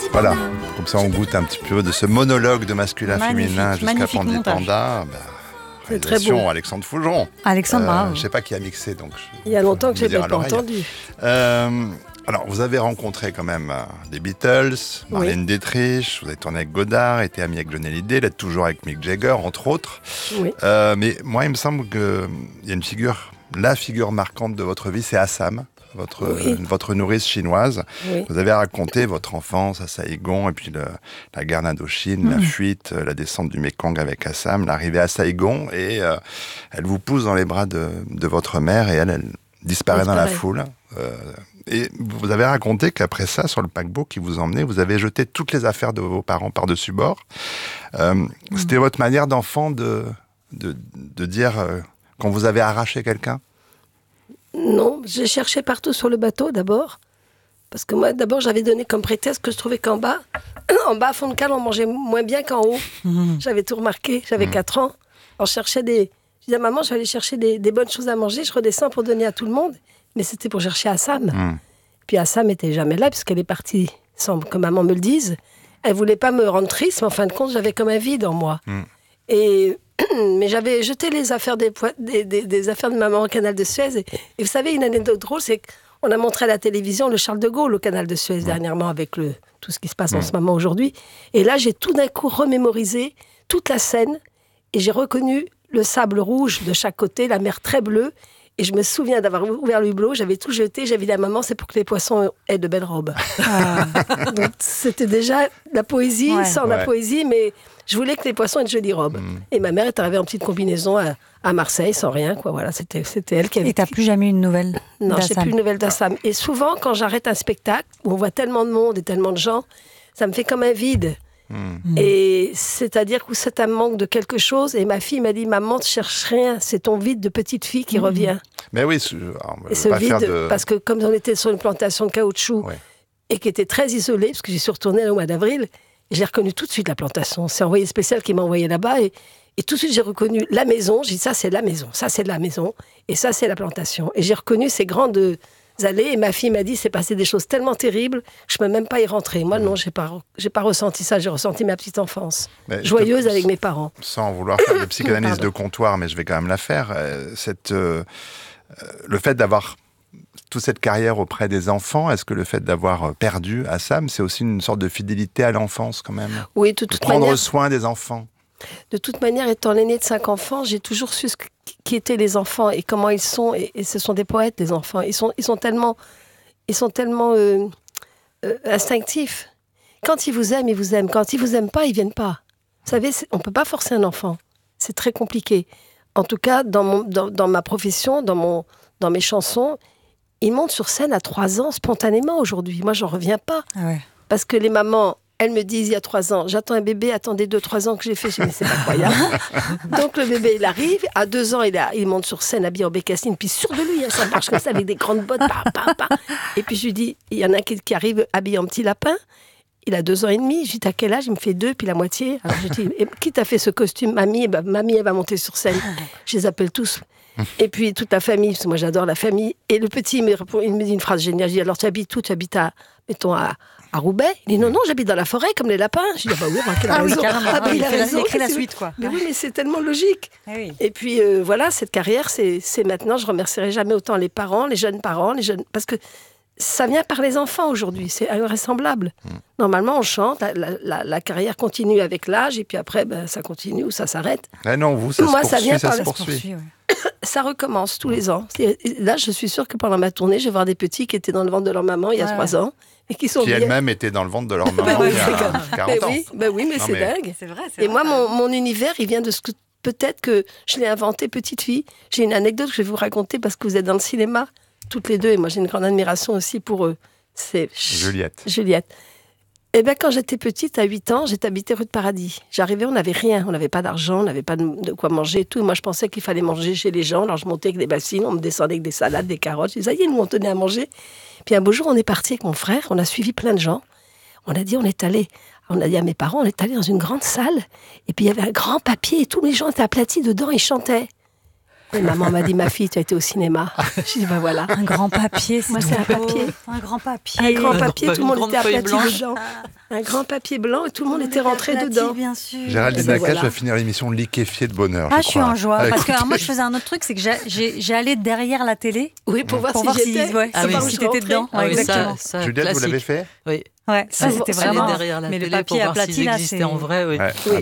Voilà, comme ça on goûte un petit peu de ce monologue de masculin-féminin jusqu'à magnifique Pandy montage. Panda. C'est très Réalisation beau. Alexandre Fougeron. Alexandre, bravo. Je sais pas qui a mixé, donc Il y a longtemps que je me n'ai dire à pas l'oreille. entendu. Alors, vous avez rencontré quand même les Beatles, Marlène Dietrich, vous avez tourné avec Godard, été ami avec Johnny Hallyday, l'êtes toujours avec Mick Jagger, entre autres. Oui. Mais moi, il me semble qu'il y a une figure, la figure marquante de votre vie, c'est Assam, votre nourrice chinoise. Oui. Vous avez raconté votre enfance à Saïgon, et puis la guerre d'Indochine, la fuite, la descente du Mékong avec Assam, l'arrivée à Saïgon, et elle vous pousse dans les bras de votre mère, et elle disparaît dans la foule. Et vous avez raconté qu'après ça, sur le paquebot qui vous emmenait, vous avez jeté toutes les affaires de vos parents par-dessus bord. C'était votre manière d'enfant de dire quand vous avez arraché quelqu'un? Non, j'ai cherché partout sur le bateau d'abord. Parce que moi, d'abord, j'avais donné comme prétexte que je trouvais qu'en bas, à fond de cale, on mangeait moins bien qu'en haut. J'avais tout remarqué, j'avais 4 ans. On cherchait je disais à maman, je vais aller chercher des bonnes choses à manger, je redescends pour donner à tout le monde. Mais c'était pour chercher Assam. Puis Assam n'était jamais là, puisqu'elle est partie, sans que maman me le dise. Elle voulait pas me rendre triste, mais en fin de compte, j'avais comme un vide en moi. Mais j'avais jeté les affaires des affaires de maman au canal de Suez. Et vous savez, une anecdote drôle, c'est qu'on a montré à la télévision le Charles de Gaulle au canal de Suez dernièrement, avec tout ce qui se passe en ce moment aujourd'hui. Et là, j'ai tout d'un coup remémorisé toute la scène, et j'ai reconnu le sable rouge de chaque côté, la mer très bleue. Et je me souviens d'avoir ouvert le hublot, j'avais tout jeté, j'avais dit à maman, c'est pour que les poissons aient de belles robes. Donc c'était déjà la poésie, sans la poésie, mais je voulais que les poissons aient de jolies robes. Et ma mère est arrivée en petite combinaison à Marseille, sans rien, quoi. Voilà, c'était elle qui avait... Et t'as plus jamais eu une nouvelle Non, d'Assam? j'ai plus une nouvelle d'Assam. Et souvent, quand j'arrête un spectacle, où on voit tellement de monde et tellement de gens, ça me fait comme un vide. Et c'est-à-dire que c'est un manque de quelque chose. Et ma fille m'a dit, maman, ne cherche rien, c'est ton vide de petite fille qui revient. Mais oui, Et ce vide, parce que comme on était sur une plantation de caoutchouc, et qui était très isolée, parce que j'y suis retournée au mois d'avril, j'ai reconnu tout de suite la plantation. C'est un envoyé spécial qui m'a envoyé là-bas, et tout de suite j'ai reconnu la maison. J'ai dit, ça c'est la maison, ça c'est la maison, et ça c'est la plantation. Et j'ai reconnu ces grandes allées, et ma fille m'a dit, c'est passé des choses tellement terribles, je ne peux même pas y rentrer. Moi non, j'ai pas ressenti ça, j'ai ressenti ma petite enfance, joyeuse avec mes parents. Sans vouloir faire de psychanalyse de comptoir, mais je vais quand même la faire, le fait d'avoir toute cette carrière auprès des enfants, est-ce que le fait d'avoir perdu Assam, c'est aussi une sorte de fidélité à l'enfance quand même? Oui, de toute prendre manière, soin des enfants. De toute manière, étant l'aîné de 5 enfants, j'ai toujours su qui étaient les enfants et comment ils sont. Et ce sont des poètes, les enfants. Ils sont tellement instinctifs. Quand ils vous aiment, ils vous aiment. Quand ils vous aiment pas, ils viennent pas. Vous savez, on peut pas forcer un enfant. C'est très compliqué. En tout cas, dans ma profession, dans mes chansons, ils montent sur scène à 3 ans spontanément aujourd'hui. Moi, j'en reviens pas. Parce que les mamans, elles me disent il y a 3 ans, j'attends un bébé, attendez 2-3 ans que j'ai fait. Je dis, mais c'est incroyable. Donc le bébé, il arrive. À 2 ans, il monte sur scène habillé en bécassine, puis sûr de lui, ça marche comme ça, avec des grandes bottes. Et puis je lui dis, il y en a qui arrive habillé en petit lapin. Il a 2 ans et demi. Je lui dis, t'as quel âge? Il me fait 2, puis la moitié. Alors je dis, qui t'a fait ce costume, mamie? Mamie, elle va monter sur scène. Je les appelle tous. Et puis toute la famille, parce que moi j'adore la famille. Et le petit, il me dit une phrase géniale. Je dis, alors tu habites où? Tu habites à Roubaix? Il dit, non, j'habite dans la forêt comme les lapins. Je dis, bah oui, quelle raison. Il a raison. Il écrit la suite, quoi. Mais oui, mais c'est tellement logique. Et puis voilà, cette carrière, c'est maintenant, je remercierai jamais autant les parents, les jeunes, parce que ça vient par les enfants aujourd'hui, c'est invraisemblable. Normalement, on chante, la carrière continue avec l'âge, et puis après, ça continue ou ça s'arrête. Ah non, vous, ça Moi, se poursuit. Ça recommence tous les ans. Et là, je suis sûre que pendant ma tournée, je vais voir des petits qui étaient dans le ventre de leur maman il y a 3 ans. Et qui elles-mêmes étaient dans le ventre de leur maman il y a 40 ans. Oui, mais c'est dingue. C'est vrai, et moi, mon univers, il vient de ce que peut-être que je l'ai inventé petite fille. J'ai une anecdote que je vais vous raconter parce que vous êtes dans le cinéma, toutes les deux, et moi j'ai une grande admiration aussi pour eux. C'est Juliette. Eh bien, quand j'étais petite, à 8 ans, j'étais habitée rue de Paradis. J'arrivais, on n'avait rien, on n'avait pas d'argent, on n'avait pas de quoi manger et tout. Et moi, je pensais qu'il fallait manger chez les gens. Alors, je montais avec des bassines, on me descendait avec des salades, des carottes. Je disais, ça y est, nous, on tenait à manger. Puis un beau jour, on est parti avec mon frère, on a suivi plein de gens. On a dit à mes parents, on est allé dans une grande salle. Et puis, il y avait un grand papier et tous les gens étaient aplatis dedans, ils chantaient. Et maman m'a dit, ma fille, tu as été au cinéma. Je dis, ben voilà. Un grand papier, Moi, c'est un papier. Un grand papier. Un grand papier, tout le monde était feuille aplati blanche. dedans. Un grand papier blanc et tout le monde était rentré dedans. Bien sûr. Géraldine Ben Nakache voilà. va finir l'émission liquéfiée de bonheur. Ah, je suis en joie. Parce que Écoutez, moi, je faisais un autre truc, c'est que j'allais derrière la télé Oui, pour voir pour si voir si, j'étais. ouais, Ah oui. si t'étais dedans. Ah Ouais, oui, exactement. ça, Juliette, vous classique. l'avez fait? Oui. Ouais, ça, Ah, c'était ça, Aller vraiment. derrière la Mais le télé pour papier voir aplati, s'ils là, existaient c'est. en vrai, oui. Ouais. Oui.